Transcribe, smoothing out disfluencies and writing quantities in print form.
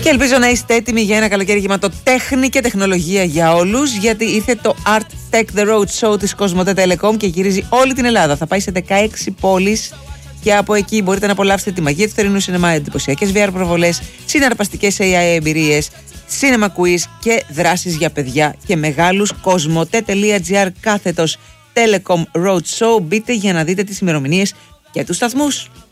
Και ελπίζω να είστε έτοιμοι για ένα καλοκαίρι γεμάτο τέχνη και τεχνολογία για όλους, γιατί ήρθε το Art Tech The Road Show της Cosmote Telecom και γυρίζει όλη την Ελλάδα. Θα πάει σε 16 πόλεις και από εκεί μπορείτε να απολαύσετε τη μαγεία του θερινού σινεμά, εντυπωσιακές VR προβολές, συναρπαστικές AI εμπειρίες, cinema quiz και δράσεις για παιδιά και μεγάλους. Cosmote.gr/Telecom Road Show. Μπείτε για να δείτε τις ημερομηνίες και τους σταθμούς.